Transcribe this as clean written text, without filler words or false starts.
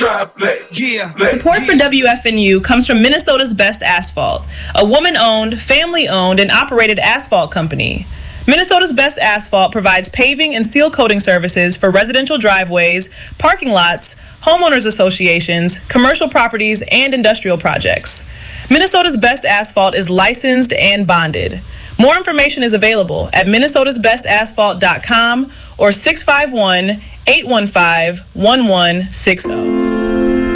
Support for WFNU comes from Minnesota's Best Asphalt, a woman-owned, family-owned, and operated asphalt company. Minnesota's Best Asphalt provides paving and seal coating services for residential driveways, parking lots, homeowners associations, commercial properties, and industrial projects. Minnesota's Best Asphalt is licensed and bonded. More information is available at minnesotasbestasphalt.com or 651-815-1160.